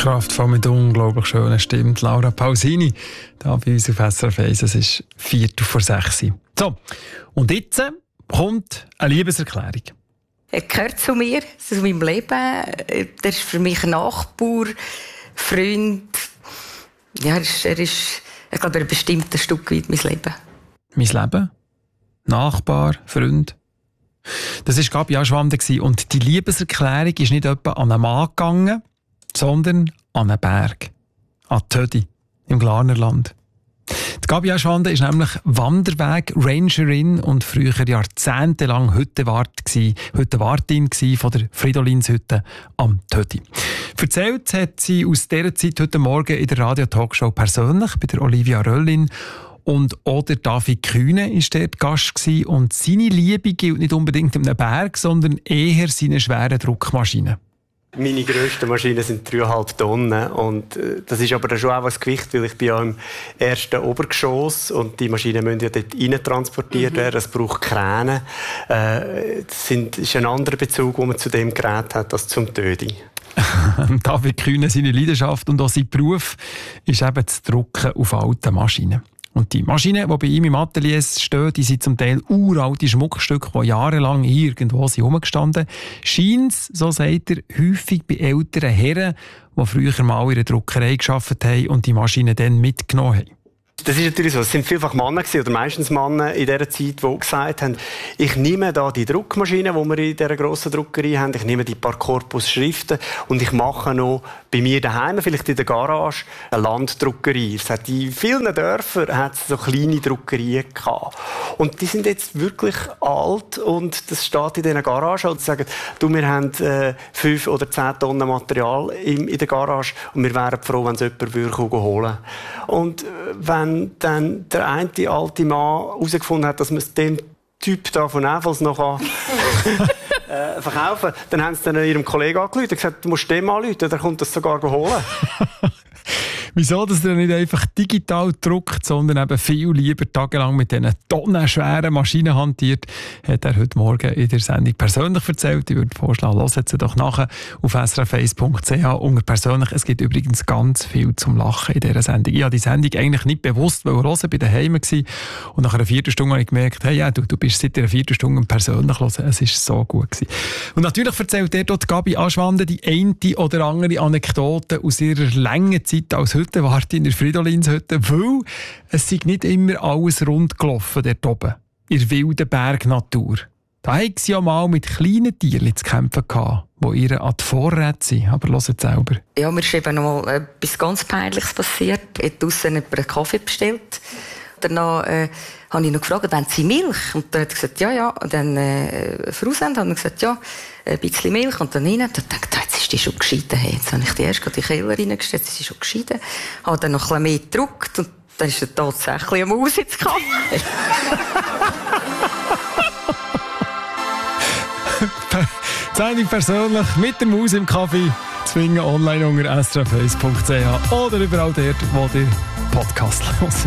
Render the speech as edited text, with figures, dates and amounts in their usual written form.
Kraftvoll mit unglaublich schöner Stimme. Laura Pausini, da bei uns auf SRF 1. Es ist 5:45. So, und jetzt kommt eine Liebeserklärung. Er gehört zu mir, zu meinem Leben. Er ist für mich Nachbar, Freund. Ja, ich glaube, er bestimmt ein Stück weit mein Leben. Mein Leben? Nachbar, Freund? Das war Gabi Aschwande. Und die Liebeserklärung ist nicht etwa an einen Mann gegangen, sondern an einen Berg. An Tödi, im Glarnerland. Die Gabi Aschwande ist nämlich Wanderweg-Rangerin und früher jahrzehntelang Hüttenwartin von der Fridolinshütte am Tödi. Erzählt hat sie aus dieser Zeit heute Morgen in der Radio-Talkshow persönlich bei der Olivia Röllin. Und auch der David Kühne war dort Gast gewesen. Und seine Liebe gilt nicht unbedingt einem Berg, sondern eher seine schweren Druckmaschinen. Meine grössten Maschinen sind 3,5 Tonnen und das ist aber dann schon auch ein Gewicht, weil ich bin ja im ersten Obergeschoss und die Maschinen müssen ja dort rein transportiert werden, es braucht Kräne. Das ist ein anderer Bezug, den man zu dem Gerät hat, als zum Tödi. David Kühne, seine Leidenschaft und auch sein Beruf ist eben das Drucken auf alten Maschinen. Und die Maschinen, die bei ihm im Atelier stehen, die sind zum Teil uralte Schmuckstücke, die jahrelang irgendwo herumgestanden sind. Scheint, so sagt er, häufig bei älteren Herren, die früher mal in der Druckerei gearbeitet haben und die Maschinen dann mitgenommen haben. Das ist natürlich so. Es sind vielfach Männer gewesen, oder meistens Männer in dieser Zeit, die gesagt haben, ich nehme da die Druckmaschine, die wir in dieser grossen Druckerei haben, ich nehme die paar Korpusschriften und ich mache noch bei mir daheim, vielleicht in der Garage, eine Landdruckerei. Es hat in vielen Dörfern hat es so kleine Druckerien gehabt. Und die sind jetzt wirklich alt und das steht in diesen Garagen und sagen, du, wir haben 5 oder 10 Tonnen Material in der Garage und wir wären froh, wenn es jemand holen würde. Und wenn dann der eine alte Mann herausgefunden hat, dass man es dem Typ da von Evels noch verkaufen kann, dann haben sie dann ihrem Kollegen angerufen und gesagt, du musst dem anrufen, der kommt das sogar holen. Wieso, dass er nicht einfach digital druckt, sondern eben viel lieber tagelang mit diesen tonnenschweren Maschinen hantiert, hat er heute Morgen in der Sendung persönlich erzählt. Ich würde vorschlagen, hört sie doch nachher auf srf1.ch unter persönlich. Es gibt übrigens ganz viel zum Lachen in dieser Sendung. Ich habe die Sendung eigentlich nicht bewusst hören, bei daheim war. Und nach einer Viertelstunde habe ich gemerkt, hey, ja, du bist seit einer Viertelstunde persönlich hören. Es war so gut gewesen. Und natürlich erzählt er dort Gabi Aschwande die eine oder andere Anekdote aus ihrer langen Zeit als Hüttenwartin in der Fridolinshütte, weil es sei nicht immer alles rund gelaufen dort oben, in der wilden Bergnatur. Da hatten sie ja mal mit kleinen Tieren zu kämpfen gehabt, die ihr an die Vorräte sind. Aber hört selber. Ja, mir ist eben noch mal etwas ganz Peinliches passiert. Ich habe draussen jemand einen Kaffee bestellt. Danach habe ich noch gefragt, wollen Sie Milch? Und dann hat er gesagt, ja. Und dann Frauensend hat er gesagt, ja, ein bisschen Milch. Und dann rein. Und dann dachte ich, jetzt ist die schon geschieden. Jetzt habe ich die erst in die Keller reingestellt, jetzt ist sie schon geschieden. Habe dann noch ein bisschen mehr gedruckt und dann ist er tatsächlich eine Maus ins Kaffee. Sendung persönlich mit der Maus im Kaffee zu finden online unter srf1.ch oder überall dort, wo ihr Podcast hört.